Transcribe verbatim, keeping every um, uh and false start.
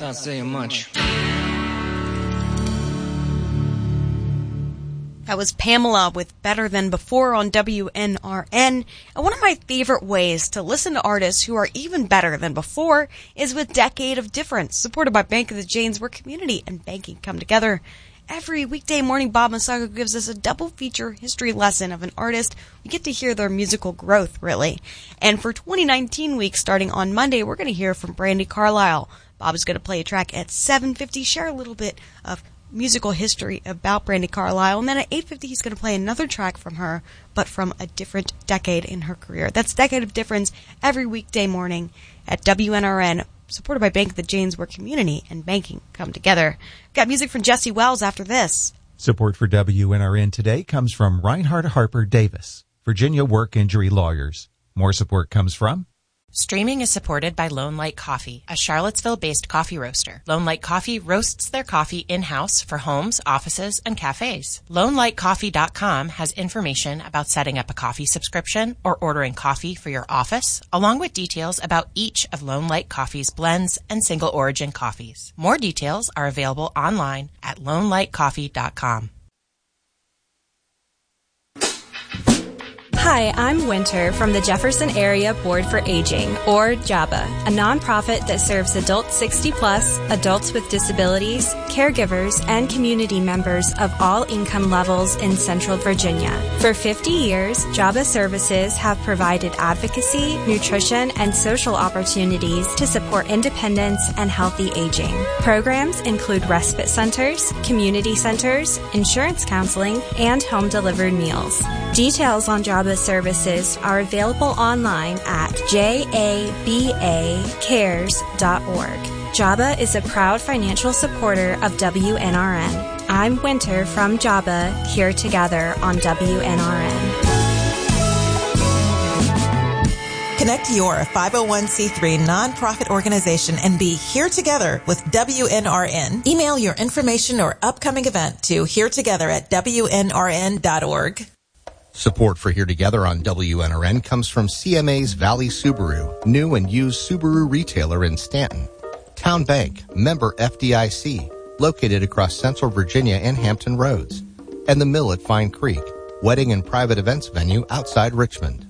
not saying much. That was Pamela with Better Than Before on W N R N. And one of my favorite ways to listen to artists who are even better than before is with Decade of Difference, supported by Bank of the Janes, where community and banking come together. Every weekday morning, Bob Masago gives us a double feature history lesson of an artist. We get to hear their musical growth, really. And for twenty nineteen week, starting on Monday, we're going to hear from Brandi Carlile. Bob is going to play a track at seven fifty, share a little bit of musical history about Brandi Carlile, and then at eight fifty he's going to play another track from her, but from a different decade in her career. That's Decade of Difference every weekday morning at W N R N, supported by Bank of the Janes, where community and banking come together. Got music from Jesse Wells after this. Support for W N R N today comes from Reinhard Harper Davis, Virginia Work Injury Lawyers. More support comes from Streaming is supported by Lone Light Coffee, a Charlottesville-based coffee roaster. Lone Light Coffee roasts their coffee in-house for homes, offices, and cafes. Lone Light Coffee dot com has information about setting up a coffee subscription or ordering coffee for your office, along with details about each of Lone Light Coffee's blends and single-origin coffees. More details are available online at Lone Light Coffee dot com. Hi, I'm Winter from the Jefferson Area Board for Aging, or JABA, a nonprofit that serves adults sixty plus, adults with disabilities, caregivers, and community members of all income levels in Central Virginia. For fifty years, JABA services have provided advocacy, nutrition, and social opportunities to support independence and healthy aging. Programs include respite centers, community centers, insurance counseling, and home-delivered meals. Details on JABA services are available online at jaba cares dot org. JABA is a proud financial supporter of W N R N. I'm Winter from JABA, here together on W N R N. Connect your five oh one c three nonprofit organization and be here together with W N R N. Email your information or upcoming event to here together at W N R N dot org. Support for Here Together on W N R N comes from C M A's Valley Subaru, new and used Subaru retailer in Stanton. Town Bank, member F D I C, located across Central Virginia and Hampton Roads. And the Mill at Fine Creek, wedding and private events venue outside Richmond.